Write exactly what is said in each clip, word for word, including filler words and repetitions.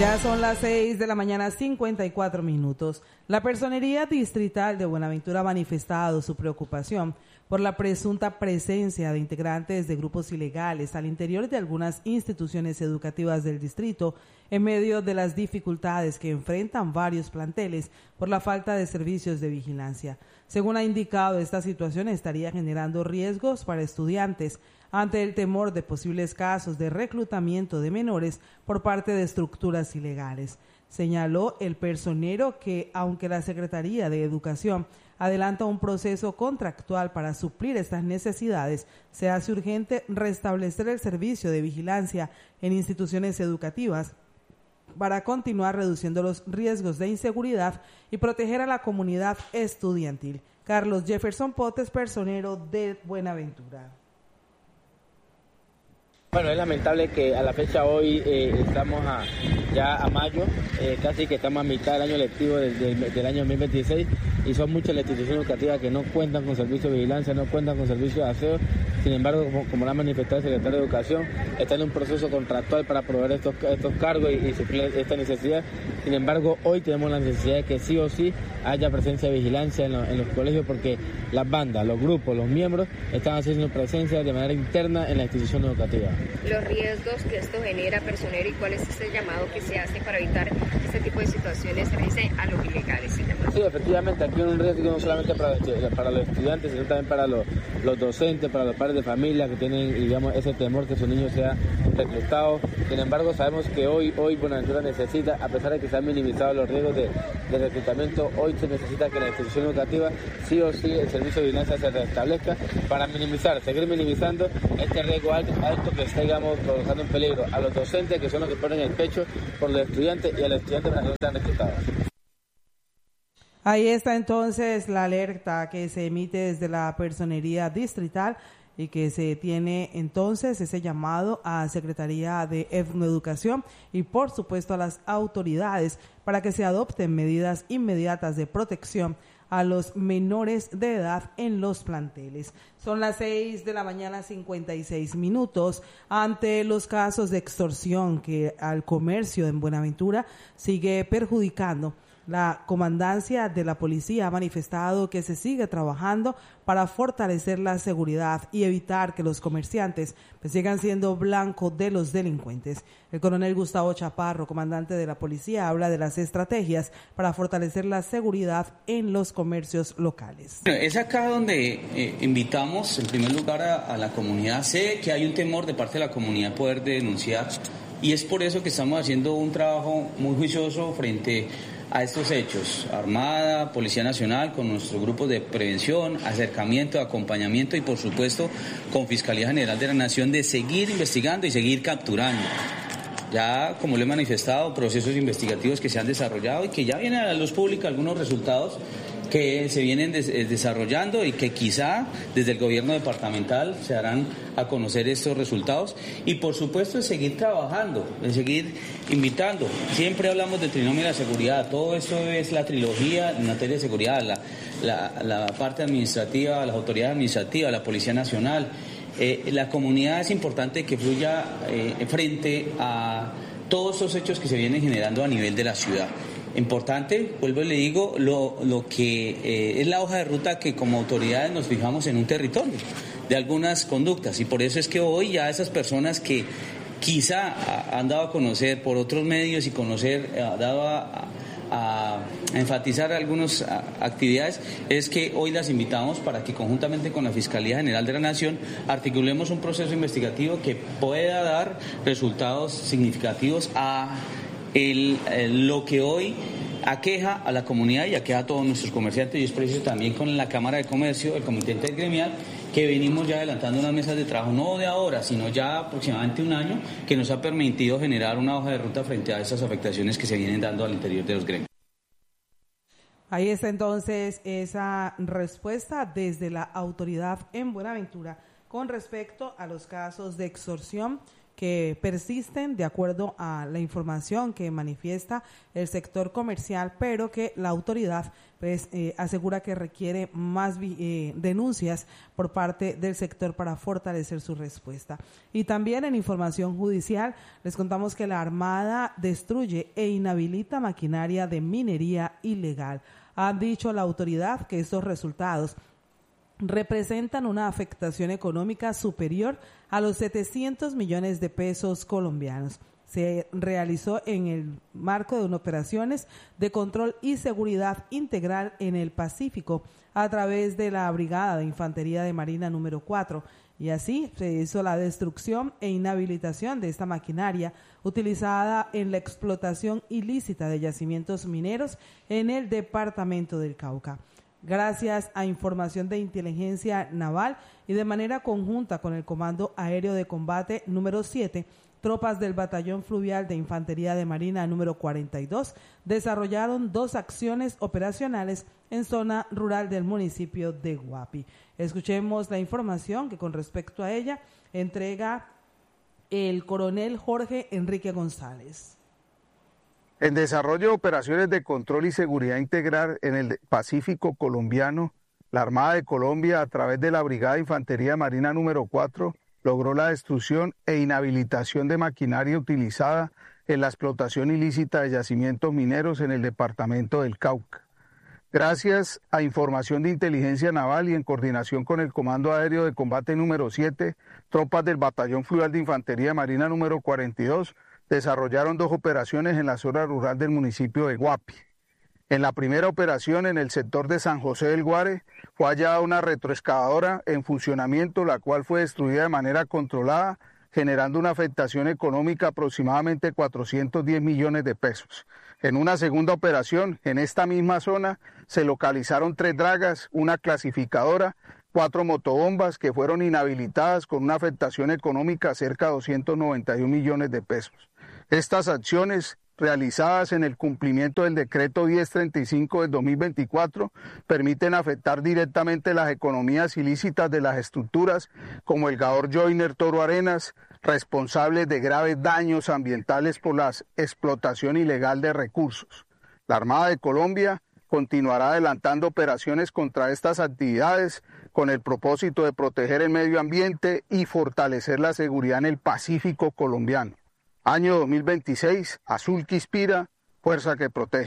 Ya son las seis de la mañana, cincuenta y cuatro minutos. La Personería Distrital de Buenaventura ha manifestado su preocupación por la presunta presencia de integrantes de grupos ilegales al interior de algunas instituciones educativas del distrito en medio de las dificultades que enfrentan varios planteles por la falta de servicios de vigilancia. Según ha indicado, esta situación estaría generando riesgos para estudiantes ante el temor de posibles casos de reclutamiento de menores por parte de estructuras ilegales. Señaló el personero que, aunque la Secretaría de Educación adelanta un proceso contractual para suplir estas necesidades, se hace urgente restablecer el servicio de vigilancia en instituciones educativas para continuar reduciendo los riesgos de inseguridad y proteger a la comunidad estudiantil. Carlos Jefferson Potes, personero de Buenaventura. Bueno, es lamentable que a la fecha hoy eh, estamos a, ya a mayo, eh, casi que estamos a mitad del año lectivo del, del, del año dos mil veintiséis y son muchas las instituciones educativas que no cuentan con servicio de vigilancia, no cuentan con servicio de aseo. Sin embargo, como, como lo ha manifestado el secretario de Educación, está en un proceso contractual para proveer estos, estos cargos y, y suplir esta necesidad. Sin embargo, hoy tenemos la necesidad de que sí o sí haya presencia de vigilancia en, lo, en los colegios porque las bandas, los grupos, los miembros están haciendo presencia de manera interna en la institución educativa. Los riesgos que esto genera, personero, y cuál es este llamado que se hace para evitar este tipo de situaciones, se dice a los ilegales. Sí, efectivamente, aquí hay un riesgo no solamente para los, para los estudiantes, sino también para los, los docentes, para los padres de familia que tienen, digamos, ese temor que su niño sea reclutado. Sin embargo, sabemos que hoy, hoy Buenaventura necesita, a pesar de que se han minimizado los riesgos de, de reclutamiento, hoy se necesita que la institución educativa, sí o sí, el servicio de vigilancia se restablezca para minimizar, seguir minimizando este riesgo alto, alto que está, digamos, provocando en peligro a los docentes, que son los que ponen el pecho por los estudiantes, y a los estudiantes para que no sean reclutados. Ahí está entonces la alerta que se emite desde la Personería Distrital y que se tiene entonces ese llamado a Secretaría de Educación y por supuesto a las autoridades para que se adopten medidas inmediatas de protección a los menores de edad en los planteles. Son las seis de la mañana, cincuenta y seis minutos. Ante los casos de extorsión que al comercio en Buenaventura sigue perjudicando, la comandancia de la policía ha manifestado que se sigue trabajando para fortalecer la seguridad y evitar que los comerciantes pues, sigan siendo blanco de los delincuentes. El coronel Gustavo Chaparro, comandante de la policía, habla de las estrategias para fortalecer la seguridad en los comercios locales. Es acá donde eh, invitamos en primer lugar a, a la comunidad. Sé que hay un temor de parte de la comunidad poder denunciar y es por eso que estamos haciendo un trabajo muy juicioso frente a estos hechos. Armada, Policía Nacional, con nuestros grupos de prevención, acercamiento, acompañamiento y por supuesto con Fiscalía General de la Nación de seguir investigando y seguir capturando. Ya, como le he manifestado, procesos investigativos que se han desarrollado y que ya vienen a la luz pública algunos resultados que se vienen des- desarrollando y que quizá desde el gobierno departamental se harán a conocer estos resultados y por supuesto de seguir trabajando, de seguir invitando. Siempre hablamos del trinomio de la seguridad, todo esto es la trilogía en materia de seguridad, la, la, la parte administrativa, las autoridades administrativas, la Policía Nacional. Eh, la comunidad es importante que fluya eh, frente a todos esos hechos que se vienen generando a nivel de la ciudad. Importante, vuelvo y le digo, lo, lo que eh, es la hoja de ruta que como autoridades nos fijamos en un territorio de algunas conductas y por eso es que hoy ya esas personas que quizá han dado a conocer por otros medios y conocer, ha dado a, a enfatizar algunas actividades, es que hoy las invitamos para que conjuntamente con la Fiscalía General de la Nación articulemos un proceso investigativo que pueda dar resultados significativos a El, el, lo que hoy aqueja a la comunidad y aqueja a todos nuestros comerciantes y es preciso también con la Cámara de Comercio, el Comité Intergremial, que venimos ya adelantando unas mesas de trabajo, no de ahora, sino ya aproximadamente un año, que nos ha permitido generar una hoja de ruta frente a esas afectaciones que se vienen dando al interior de los gremios. Ahí está entonces esa respuesta desde la autoridad en Buenaventura con respecto a los casos de extorsión que persisten de acuerdo a la información que manifiesta el sector comercial, pero que la autoridad pues eh, asegura que requiere más eh, denuncias por parte del sector para fortalecer su respuesta. Y también en información judicial les contamos que la Armada destruye e inhabilita maquinaria de minería ilegal. Ha dicho la autoridad que estos resultados representan una afectación económica superior a los setecientos millones de pesos colombianos. Se realizó en el marco de unas operaciones de control y seguridad integral en el Pacífico a través de la Brigada de Infantería de Marina número cuatro, y así se hizo la destrucción e inhabilitación de esta maquinaria utilizada en la explotación ilícita de yacimientos mineros en el departamento del Cauca. Gracias a información de inteligencia naval y de manera conjunta con el Comando Aéreo de Combate número siete, tropas del Batallón Fluvial de Infantería de Marina número cuarenta y dos desarrollaron dos acciones operacionales en zona rural del municipio de Guapi. Escuchemos la información que con respecto a ella entrega el coronel Jorge Enrique González. En desarrollo de operaciones de control y seguridad integral en el Pacífico colombiano, la Armada de Colombia, a través de la Brigada de Infantería Marina número cuatro, logró la destrucción e inhabilitación de maquinaria utilizada en la explotación ilícita de yacimientos mineros en el departamento del Cauca. Gracias a información de inteligencia naval y en coordinación con el Comando Aéreo de Combate número siete, tropas del Batallón Fluvial de Infantería Marina número cuarenta y dos, desarrollaron dos operaciones en la zona rural del municipio de Guapi. En la primera operación, en el sector de San José del Guare, fue hallada una retroexcavadora en funcionamiento, la cual fue destruida de manera controlada, generando una afectación económica aproximadamente cuatrocientos diez millones de pesos. En una segunda operación, en esta misma zona, se localizaron tres dragas, una clasificadora, cuatro motobombas que fueron inhabilitadas con una afectación económica cerca de doscientos noventa y un millones de pesos. Estas acciones, realizadas en el cumplimiento del decreto diez treinta y cinco del dos mil veinticuatro, permiten afectar directamente las economías ilícitas de las estructuras como el Gador Joiner Toro Arenas, responsables de graves daños ambientales por la explotación ilegal de recursos. La Armada de Colombia continuará adelantando operaciones contra estas actividades con el propósito de proteger el medio ambiente y fortalecer la seguridad en el Pacífico colombiano. Año dos mil veintiséis, Azul que inspira, fuerza que protege.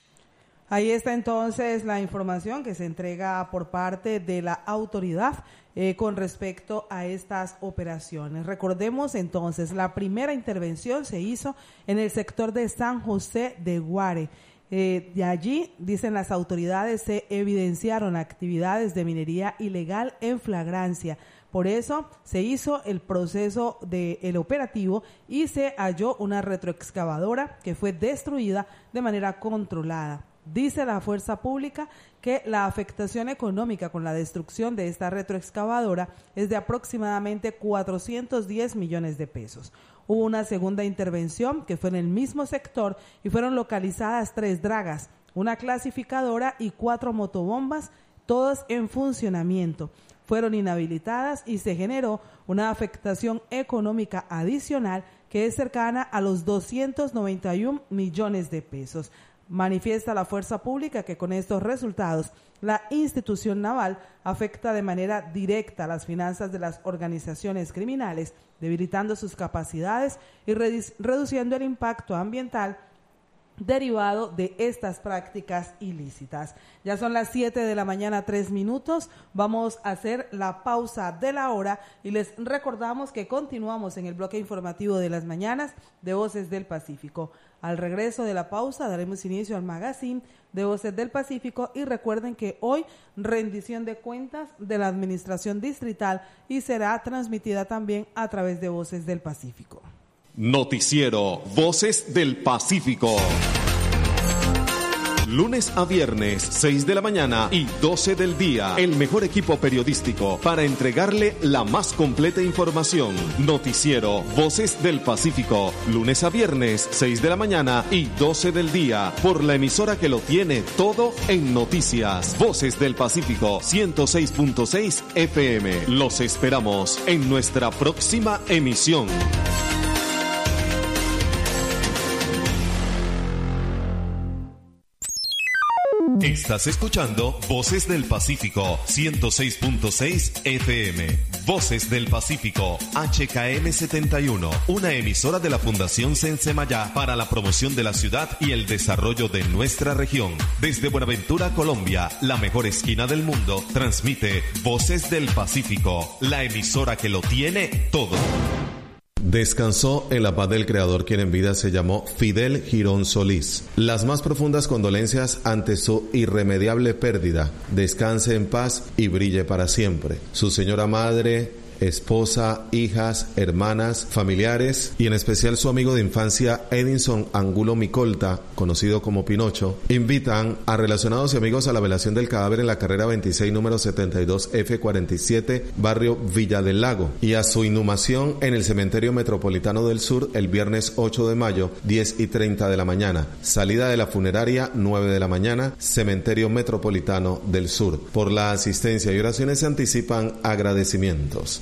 Ahí está entonces la información que se entrega por parte de la autoridad eh, con respecto a estas operaciones. Recordemos entonces, la primera intervención se hizo en el sector de San José de Guare. Eh, de allí, dicen las autoridades, se evidenciaron actividades de minería ilegal en flagrancia. Por eso se hizo el proceso del operativo y se halló una retroexcavadora que fue destruida de manera controlada. Dice la fuerza pública que la afectación económica con la destrucción de esta retroexcavadora es de aproximadamente cuatrocientos diez millones de pesos. Hubo una segunda intervención que fue en el mismo sector y fueron localizadas tres dragas, una clasificadora y cuatro motobombas, todas en funcionamiento. Fueron inhabilitadas y se generó una afectación económica adicional que es cercana a los doscientos noventa y un millones de pesos. Manifiesta la fuerza pública que con estos resultados la institución naval afecta de manera directa las finanzas de las organizaciones criminales, debilitando sus capacidades y reduciendo el impacto ambiental derivado de estas prácticas ilícitas. Ya son las siete de la mañana, tres minutos. Vamos a hacer la pausa de la hora y les recordamos que continuamos en el bloque informativo de las mañanas de Voces del Pacífico. Al regreso de la pausa daremos inicio al magazine de Voces del Pacífico y recuerden que hoy rendición de cuentas de la Administración Distrital y será transmitida también a través de Voces del Pacífico. Noticiero Voces del Pacífico. Lunes a viernes, seis de la mañana y doce del día. El mejor equipo periodístico para entregarle la más completa información. Noticiero Voces del Pacífico. Lunes a viernes, seis de la mañana y doce del día. Por la emisora que lo tiene todo en noticias. Voces del Pacífico, ciento seis punto seis F M. Los esperamos en nuestra próxima emisión. Estás escuchando Voces del Pacífico, ciento seis punto seis F M. Voces del Pacífico, H K M setenta y uno, una emisora de la Fundación Sensemayá para la promoción de la ciudad y el desarrollo de nuestra región. Desde Buenaventura, Colombia, la mejor esquina del mundo, transmite Voces del Pacífico, la emisora que lo tiene todo. Descansó en la paz del Creador, quien en vida se llamó Fidel Girón Solís. Las más profundas condolencias ante su irremediable pérdida. Descanse en paz y brille para siempre. Su señora madre, esposa, hijas, hermanas, familiares y en especial su amigo de infancia Edinson Angulo Micolta, conocido como Pinocho, invitan a relacionados y amigos a la velación del cadáver en la carrera veintiséis número setenta y dos F cuarenta y siete, barrio Villa del Lago, y a su inhumación en el Cementerio Metropolitano del Sur el viernes ocho de mayo, diez y treinta de la mañana. Salida de la funeraria nueve de la mañana, Cementerio Metropolitano del Sur. Por la asistencia y oraciones se anticipan agradecimientos.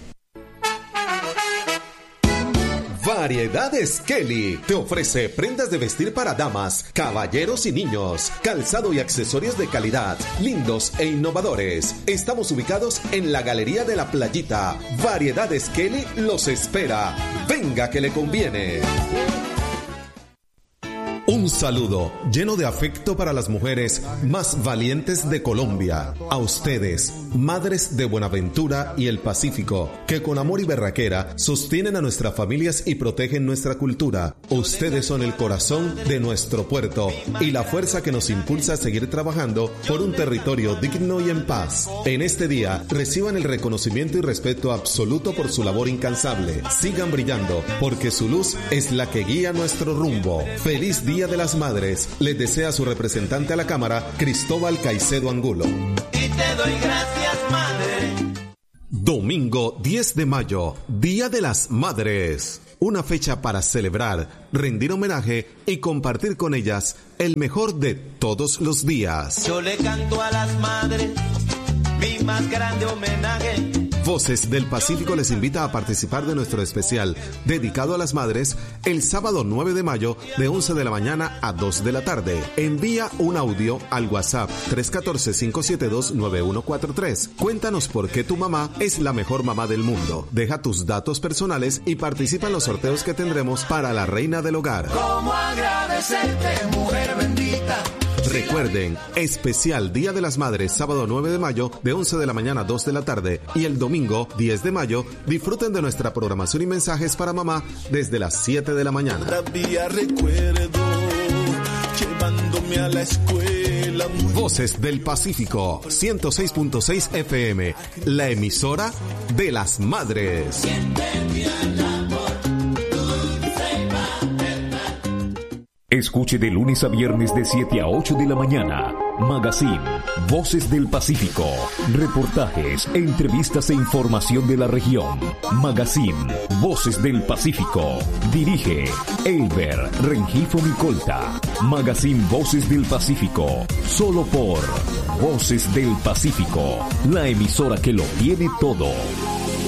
Variedades Kelly te ofrece prendas de vestir para damas, caballeros y niños, calzado y accesorios de calidad, lindos e innovadores. Estamos ubicados en la Galería de la Playita. Variedades Kelly los espera. Venga que le conviene. Un saludo lleno de afecto para las mujeres más valientes de Colombia. A ustedes, madres de Buenaventura y el Pacífico, que con amor y berraquera sostienen a nuestras familias y protegen nuestra cultura. Ustedes son el corazón de nuestro puerto y la fuerza que nos impulsa a seguir trabajando por un territorio digno y en paz. En este día, reciban el reconocimiento y respeto absoluto por su labor incansable. Sigan brillando, porque su luz es la que guía nuestro rumbo. Feliz día Día de las Madres, les desea su representante a la Cámara, Cristóbal Caicedo Angulo. Y te doy gracias, madre. Domingo diez de mayo, Día de las Madres. Una fecha para celebrar, rendir homenaje y compartir con ellas el mejor de todos los días. Yo le canto a las madres mi más grande homenaje. Voces del Pacífico les invita a participar de nuestro especial dedicado a las madres el sábado nueve de mayo de once de la mañana a dos de la tarde. Envía un audio al WhatsApp tres uno cuatro, cinco siete dos, nueve uno cuatro tres. Cuéntanos por qué tu mamá es la mejor mamá del mundo. Deja tus datos personales y participa en los sorteos que tendremos para la reina del hogar. ¿Cómo agradecerte, mujer bendita? Recuerden, especial Día de las Madres, sábado nueve de mayo, de once de la mañana a dos de la tarde, y el domingo diez de mayo, disfruten de nuestra programación y mensajes para mamá desde las siete de la mañana. Todavía recuerdo llevándome a la escuela. Voces del Pacífico, ciento seis punto seis F M, la emisora de las madres. Escuche de lunes a viernes de siete a ocho de la mañana. Magazine, Voces del Pacífico. Reportajes, entrevistas e información de la región. Magazine, Voces del Pacífico. Dirige Elber Rengifo Micolta. Magazine Voces del Pacífico. Solo por Voces del Pacífico. La emisora que lo tiene todo.